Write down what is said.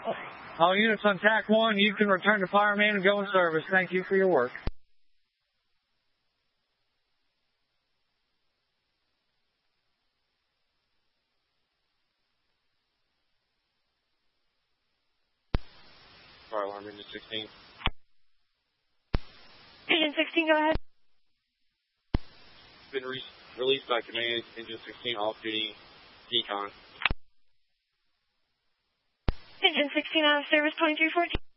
All units on TAC 1, you can return to fireman and go in service. Thank you for your work. Fire alarm, engine 16. Engine 16, go ahead. Been released by command, engine 16 off-duty, decon. Engine 16 out of service, 2314.